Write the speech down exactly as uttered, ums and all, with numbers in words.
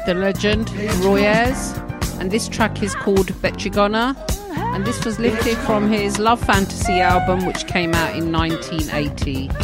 the legend Roy Ayers, and this track is called Betchigona, and this was lifted from his Love Fantasy album, which came out in nineteen eighty.